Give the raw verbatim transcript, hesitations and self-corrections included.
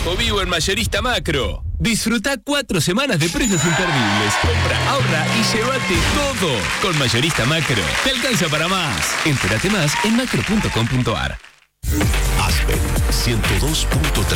rojo vivo en Mayorista Macro. Disfruta cuatro semanas de precios imperdibles. Compra, ahorra y llévate todo. Con Mayorista Macro. Te alcanza para más. Entérate más en macro punto com punto ar. Aspen ciento dos punto tres.